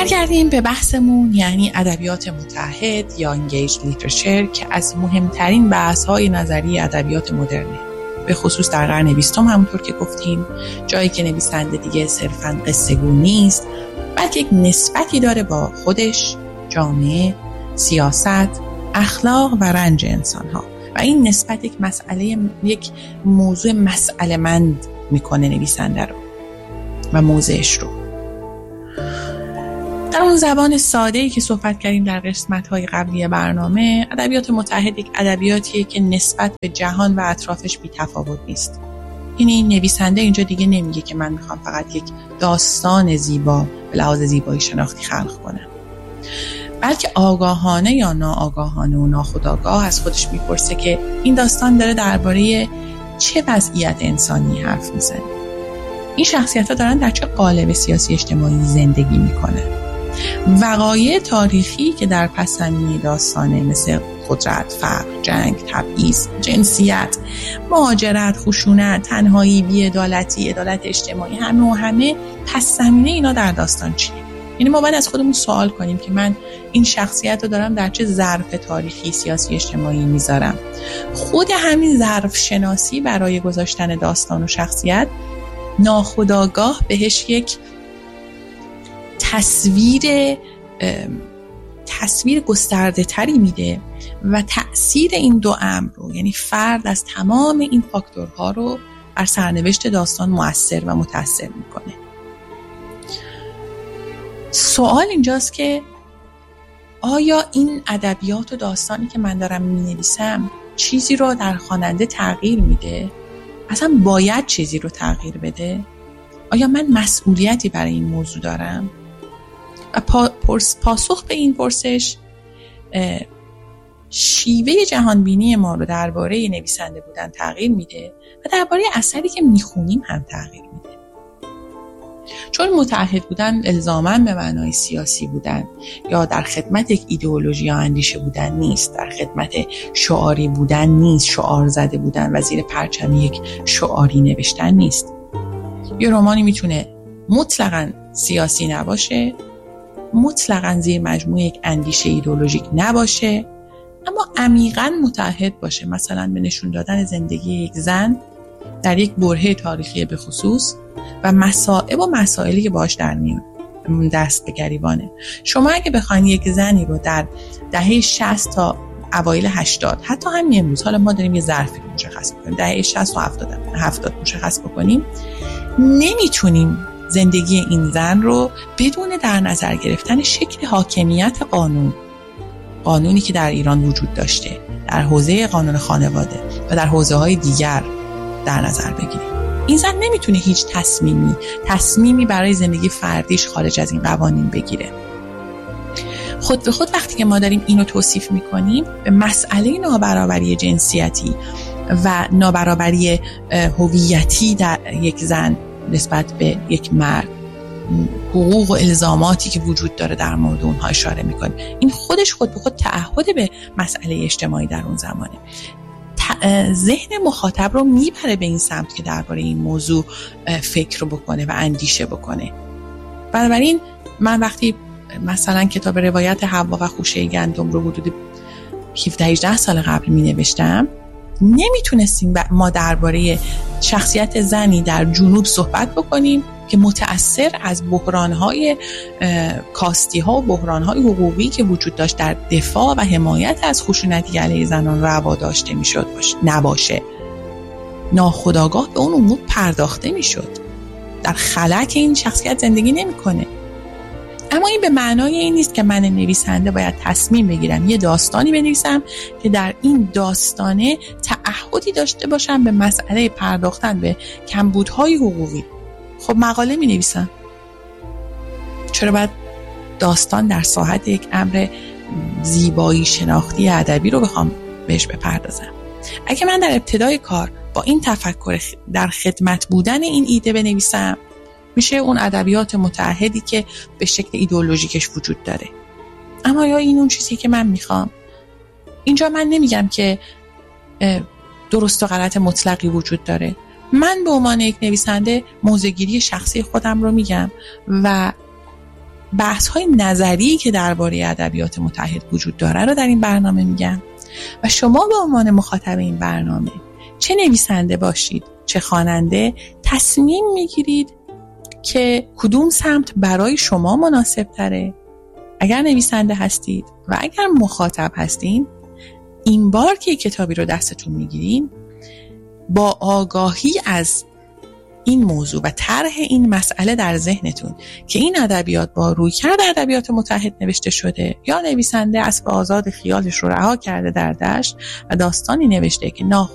برگردیم به بحثمون، یعنی ادبیات متحد یا انگیج لیترچر که از مهمترین بحث‌های نظری ادبیات مدرنه، به خصوص در قرن 20 همونطور که گفتیم، جایی که نویسنده دیگه صرفاً قصه‌گو نیست، بلکه یک نسبتی داره با خودش، جامعه، سیاست، اخلاق و رنج انسان‌ها و این نسبت یک موضوع مسئله‌مند میکنه نویسنده رو و موضوعش رو. در اون زبان ساده‌ای که صحبت کردیم در قسمت‌های قبلی برنامه، ادبیات متحد یک ادبیاتیه که نسبت به جهان و اطرافش بی‌تفاوت نیست. این نویسنده اینجا دیگه نمیگه که من میخوام فقط یک داستان زیبا به لحاظ زیبایی شناختی خلق کنم، بلکه آگاهانه یا ناآگاهانه و ناخودآگاه از خودش میپرسه که این داستان داره درباره چه وضعیت انسانی حرف میزنه، این شخصیت‌ها دارن در چه قالب سیاسی اجتماعی زندگی میکنن. وقایع تاریخی که در پس‌زمینه داستانه مثل قدرت، فقر، جنگ، تبعیض، جنسیت، مهاجرت، خشونت، تنهایی، بی‌عدالتی، عدالت اجتماعی، همه پس‌زمینه اینا در داستان چیه؟ یعنی ما باید از خودمون سوال کنیم که من این شخصیت رو دارم در چه ظرف تاریخی، سیاسی، اجتماعی میذارم. خود همین ظرف شناسی برای گذاشتن داستان و شخصیت ناخودآگاه بهش یک تصویر گسترده تری میده و تأثیر این دو امر رو، یعنی فرد از تمام این فاکتورها رو بر سرنوشت داستان مؤثر و متأثر میکنه. سوال اینجاست که آیا این ادبیات و داستانی که من دارم مینویسم چیزی رو در خواننده تغییر میده؟ اصلا باید چیزی رو تغییر بده؟ آیا من مسئولیتی برای این موضوع دارم؟ و پاسخ به این پرسش شیوه جهانبینی ما رو درباره نویسنده بودن تغییر میده و درباره اثری که میخونیم هم تغییر میده. چون متحد بودن الزاماً به معنای سیاسی بودن یا در خدمت یک ایدئولوژی یا اندیشه بودن نیست، در خدمت شعاری بودن نیست، شعار زده بودن و زیر پرچم یک شعاری نوشتن نیست. یه رمانی میتونه مطلقاً سیاسی نباشه، مطلقاً زیر مجموعه یک اندیشه ایدئولوژیک نباشه، اما عمیقاً متحد باشه، مثلا به نشون دادن زندگی یک زن در یک برهه تاریخی به خصوص و مصائب و مسائلی که باهاش در میون دست به گریبانه. شما اگه بخواید یک زنی رو در دهه 60 تا اوایل 80، حتی همین امروز، حالا ما داریم یه ظرفی رو مشخص می‌کنیم، دهه 60 و 70 مشخص بکنیم، نمیتونیم زندگی این زن رو بدون در نظر گرفتن شکل حاکمیت قانونی که در ایران وجود داشته، در حوزه قانون خانواده و در حوزه‌های دیگر در نظر بگیریم. این زن نمیتونه هیچ تصمیمی برای زندگی فردیش خارج از این قوانین بگیره. خود به خود وقتی که ما داریم اینو توصیف میکنیم، به مسئله نابرابری جنسیتی و نابرابری هویتی در یک زن نسبت به یک مرد، حقوق و الزاماتی که وجود داره در مورد اونها اشاره میکنیم. این خودش خود به خود تعهد به مسئله اجتماعی در اون زمانه. ذهن مخاطب رو میبره به این سمت که درباره این موضوع فکر بکنه و اندیشه بکنه. بنابراین من وقتی مثلا کتاب روایت حوا و خوشه گندم رو حدود 17-18 سال قبل می نوشتم، نمیتونستیم ما درباره شخصیت زنی در جنوب صحبت بکنیم که متأثر از بحران‌های کاستی‌ها و بحران‌های حقوقی که وجود داشت در دفاع و حمایت از خشونت علیه زنان روا داشته میشد نباشه. ناخودآگاه به اون امور پرداخته میشد. در خلأ این شخصیت زندگی نمی‌کنه. اما این به معنای این نیست که من نویسنده باید تصمیم بگیرم یه داستانی بنویسم که در این داستانه تعهدی داشته باشم به مسئله پرداختن به کمبودهای حقوقی. خب مقاله می نویسم، چرا باید داستان در ساحت یک امر زیبایی شناختی ادبی رو بخوام بهش بپردازم؟ اگه من در ابتدای کار با این تفکر در خدمت بودن این ایده بنویسم، میشه اون ادبیات متحدی که به شکل ایدئولوژیکش وجود داره. اما یا این اون چیزی که من میخوام؟ اینجا من نمیگم که درست و غلط مطلقی وجود داره. من به عنوان یک نویسنده موضع‌گیری شخصی خودم رو میگم و بحث‌های نظری که درباره ادبیات متحد وجود داره رو در این برنامه میگم و شما به عنوان مخاطب این برنامه، چه نویسنده باشید چه خواننده، تصمیم میگیرید که کدوم سمت برای شما مناسب تره. اگر نویسنده هستید و اگر مخاطب هستین، این بار که کتابی رو دستتون میگیرین با آگاهی از این موضوع و طرح این مسئله در ذهنتون که این ادبیات با رویکرد ادبیات متحد نوشته شده یا نویسنده اسب آزاد خیالش رو رها کرده در دشت و داستانی نوشته که